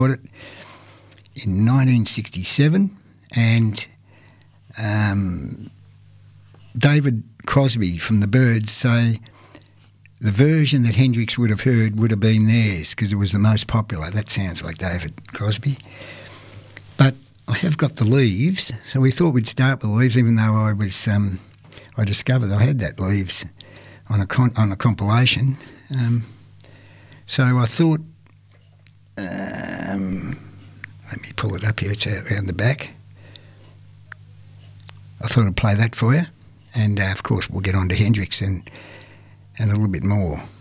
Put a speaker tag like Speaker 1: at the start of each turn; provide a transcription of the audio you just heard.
Speaker 1: Bought it in 1967, and David Crosby from the Byrds say the version that Hendrix would have heard would have been theirs because it was the most popular. That sounds like David Crosby. But I have got the leaves, so we thought we'd start with the leaves, even though I discovered I had that leaves on a compilation. So I thought, let me pull it up here, it's around the back. I thought I'd play that for you, and of course we'll get on to Hendrix and a little bit more.